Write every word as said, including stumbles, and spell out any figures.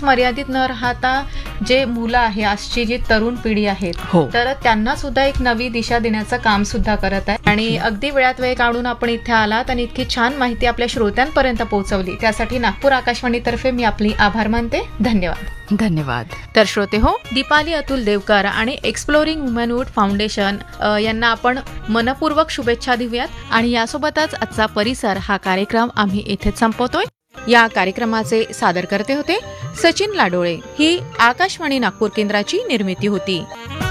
मर्यादित न राहता जे मुलं आहे, आजची जी तरुण पिढी आहे, हो. तर त्यांना सुद्धा एक नवी दिशा देण्याचं काम सुद्धा करत आहे. आणि अगदी वेळात वेळ काढून आपण इथे आलात आणि इतकी छान माहिती आपल्या श्रोत्यांपर्यंत पोहोचवली, त्यासाठी नागपूर आकाशवाणीतर्फे मी आपली आभार मानते. धन्यवाद. धन्यवाद. तर श्रोते हो, दीपाली अतुल देवकर आणि एक्सप्लोरिंग वुमनहूड फाउंडेशन अ, यांना आपण मनपूर्वक शुभेच्छा देऊयात. आणि यासोबतच आजचा परिसर हा कार्यक्रम आम्ही इथेच संपवतोय. या कार्यक्रमाचे सादरकर्ते होते सचिन लाडोळे. ही आकाशवाणी नागपूर केंद्राची निर्मिती होती.